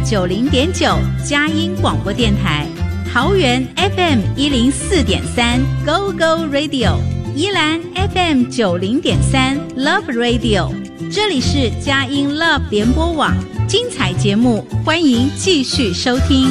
90.9 佳音广播电台，桃园 FM 104.3 Go Go Radio， 宜兰 FM 90.3 Love Radio， 这里是佳音 Love 联播网，精彩节目欢迎继续收听。